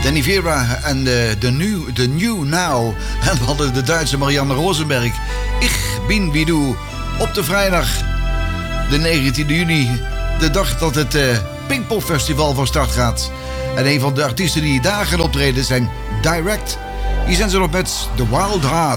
Danny Vera en de New Now. En we hadden de Duitse Marianne Rosenberg. Ich bin wie du. Op de vrijdag, de 19e juni. De dag dat het Pinkpop Festival van start gaat. En een van de artiesten die daar gaan optreden zijn Direct. Hier zijn ze nog met The Wild Heart.